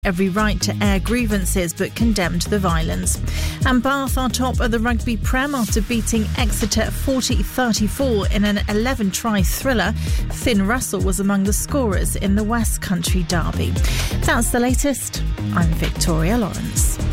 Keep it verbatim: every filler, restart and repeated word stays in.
every right to air grievances but condemned the violence. And Bath are top of the Rugby Prem after beating Exeter forty thirty-four in an eleven-try thriller. Finn Russell was among the scorers in the West Country derby. That's the latest. I'm Victoria Lawrence.